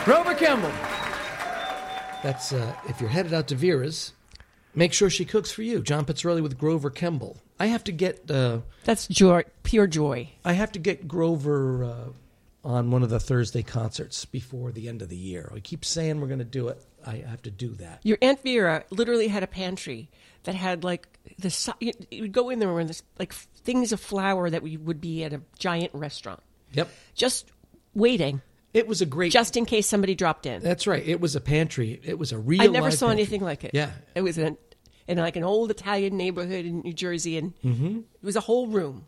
Grover Kimball. That's if you're headed out to Vera's, make sure she cooks for you. John Pizzarelli with Grover Kimball. I have to get... That's joy, pure joy. I have to get Grover on one of the Thursday concerts before the end of the year. I keep saying we're going to do it. I have to do that. Your Aunt Vera literally had a pantry that had like you would go in there and there's like things of flour that would be at a giant restaurant. Yep. Just waiting. It was a great... Just in case somebody dropped in. That's right. It was a pantry. It was a real I never live saw pantry. anything like it. Yeah. It was in like an old Italian neighborhood in New Jersey, and it was a whole room.